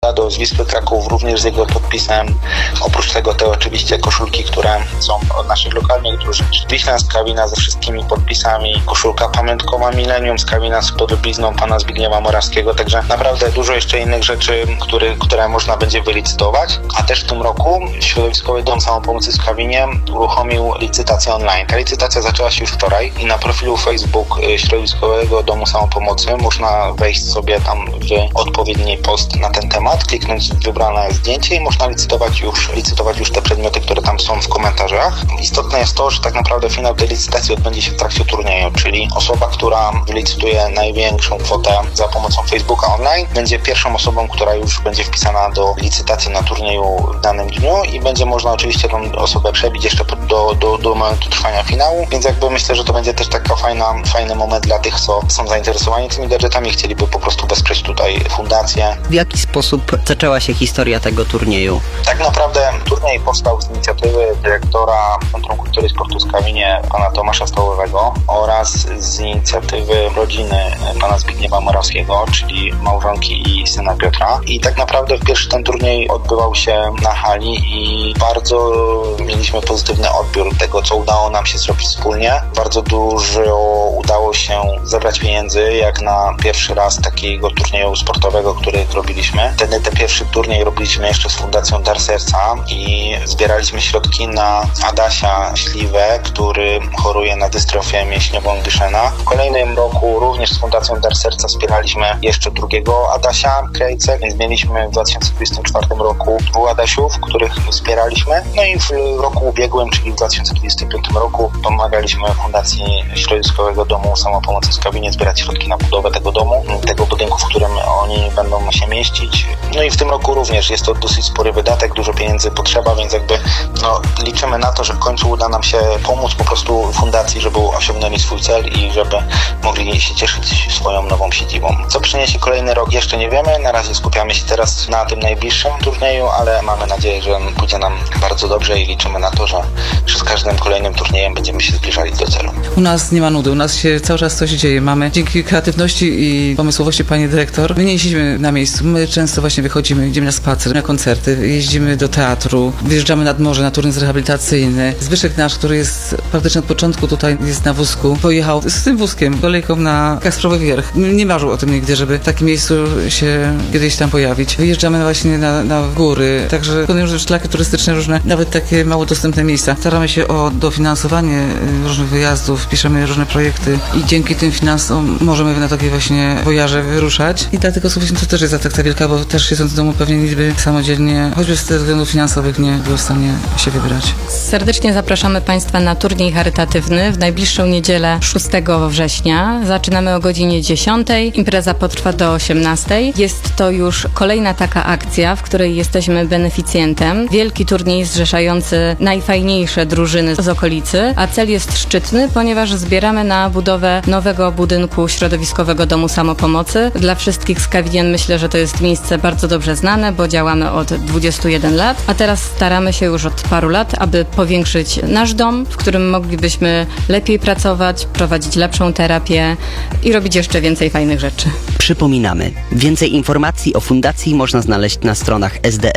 woda do Wisły Kraków, również z jego podpisem. Oprócz tego te oczywiście koszulki, które są od naszych lokalnych drużyn. Wiśla z Kawina ze wszystkimi podpisami, koszulka pamiątkowa Millennium z Kawina z podobizną pana Zbigniewa Morawskiego, także naprawdę dużo jeszcze innych rzeczy, które można będzie wylicytować. A też w tym roku Środowiskowy Dom Samopomocy w Kawinie uruchomił licytację online. Ta licytacja zaczęła się już wczoraj i na profilu Facebook Środowiskowego Domu Samopomocy można wejść sobie tam w odpowiedni post na ten temat, kliknąć w wybrane zdjęcie i można licytować już te przedmioty, które tam są w komentarzach. Istotne jest to, że tak naprawdę finał tej licytacji odbędzie się w trakcie turnieju, czyli osoba, która wylicytuje największą kwotę za pomocą Facebooka online, będzie pierwszą osobą, która już będzie wpisana do licytacji na turnieju w danym dniu i będzie można oczywiście tą osobę przebić jeszcze do momentu trwania finału, więc jakby myślę, że to będzie też taka fajny moment dla tych, co są zainteresowani tymi gadżetami, chcieliby po prostu wesprzeć tutaj fundację. W jaki sposób zaczęła się historia tego turnieju? Tak naprawdę turniej powstał z inicjatywy dyrektora Centrum Kultury i Sportu w Kawinie, pana Tomasza Stołowego, oraz z inicjatywy rodziny pana Zbigniewa Morawskiego, czyli małżonki i syna Piotra. I tak naprawdę pierwszy ten turniej odbywał się na hali i bardzo mieliśmy pozytywny odbiór tego, co udało nam się zrobić wspólnie. Bardzo dużo udało się zebrać pieniędzy, jak na pierwszy raz takiego turnieju sportowego, który robiliśmy. Wtedy ten pierwszy turniej robiliśmy jeszcze z Fundacją Dar Serca i zbieraliśmy środki na Adasia Śliwę, który choruje na dystrofię mięśniową Duchenne. W kolejnym roku również z Fundacją Dar Serca wspieraliśmy jeszcze drugiego Adasia Krejce, więc mieliśmy w 2024 roku 2 Adasiów, których wspieraliśmy. No i w roku ubiegłym, czyli w 2025 roku pomagaliśmy Fundacji Środowiskowego Domu Samopomocy w Kawinie zbierać środki na budowę tego domu, tego budynku, w którym oni będą się mieścić. No i w tym roku również jest to dosyć spory wydatek, dużo pieniędzy potrzeba, więc jakby liczymy na to, że w końcu uda nam się pomóc po prostu fundacji, żeby osiągnęli swój cel i żeby mogli się cieszyć swoją nową siedzibą. Co przyniesie kolejny rok jeszcze nie wiemy, na razie skupiamy się teraz na tym najbliższym turnieju, ale mamy nadzieję, że pójdzie nam bardzo dobrze i liczymy na to, że z każdym kolejnym turniejem będziemy się zbliżali do celu. U nas nie ma nudy, u nas się cały czas coś dzieje. Mamy dzięki kreatywności i pomysłowości pani dyrektor, my nie jeździmy na miejscu, my często właśnie wychodzimy, idziemy na spacer, na koncerty, jeździmy do teatru, wyjeżdżamy nad morze na turnus rehabilitacyjny. Zbyszek nasz, który jest praktycznie od początku tutaj jest na wózku, pojechał z tym wózkiem kolejką na Kasprowy Wierch. Nie marzył o tym nigdy, żeby w takim miejscu się kiedyś tam pojawić. Wyjeżdżamy właśnie na góry, także wykonujemy już szlaki turystyczne, różne, nawet takie mało dostępne miejsca. Staramy się o dofinansowanie różnych wyjazdów, piszemy różne projekty i dzięki tym finansom możemy na takie właśnie wojaże wyruszać. I dlatego to też jest atrakcja wielka, bo też siedząc w domu pewnie nigdy samodzielnie, choćby z tych względów finansowych nie było w stanie się wybrać. Serdecznie zapraszamy Państwa na turniej charytatywny w najbliższą niedzielę 6 września. Zaczynamy o godzinie 10. Impreza potrwa do 18. Jest to już kolejna taka akcja, w której jesteśmy beneficjentem. Wielki turniej zrzeszający najfajniejsze drużyny z okolicy, a cel jest szczytny, ponieważ zbieramy na budowę nowego budynku Środowiskowego Domu Samopomocy. Dla wszystkich z Kawin myślę, że to jest miejsce bardzo dobrze znane, bo działamy od 21 lat, a teraz staramy się już od paru lat, aby powiększyć nasz dom, w którym moglibyśmy lepiej pracować, prowadzić lepszą terapię i robić jeszcze więcej fajnych rzeczy. Przypominamy, więcej informacji o fundacji można znaleźć na stronach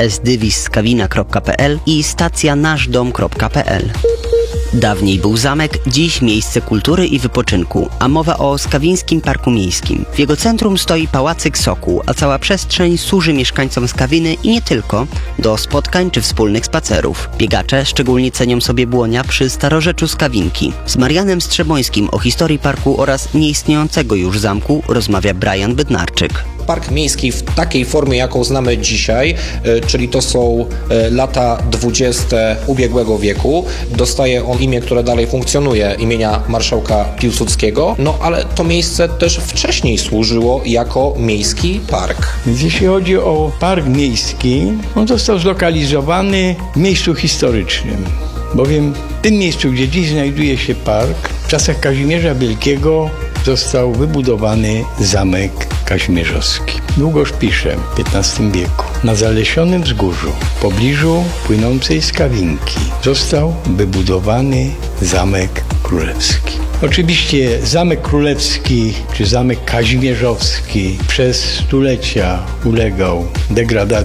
sdsdywiskawina.pl i stacjanaszdom.pl. Dawniej był zamek, dziś miejsce kultury i wypoczynku, a mowa o Skawińskim Parku Miejskim. W jego centrum stoi pałacyk Sokół, a cała przestrzeń służy mieszkańcom Skawiny i nie tylko, do spotkań czy wspólnych spacerów. Biegacze szczególnie cenią sobie błonia przy starorzeczu Skawinki. Z Marianem Strzebońskim o historii parku oraz nieistniejącego już zamku rozmawia Brian Bednarczyk. Park miejski w takiej formie, jaką znamy dzisiaj, czyli to są lata 20. ubiegłego wieku. Dostaje on imię, które dalej funkcjonuje, imienia marszałka Piłsudskiego, no ale to miejsce też wcześniej służyło jako miejski park. Jeśli chodzi o park miejski, on został zlokalizowany w miejscu historycznym, bowiem w tym miejscu, gdzie dziś znajduje się park, w czasach Kazimierza Wielkiego został wybudowany zamek kazimierzowski. Długoż pisze w XV wieku. Na zalesionym wzgórzu, w pobliżu płynącej Skawinki, został wybudowany Zamek Królewski. Oczywiście Zamek Królewski czy Zamek Kazimierzowski przez stulecia ulegał degradacji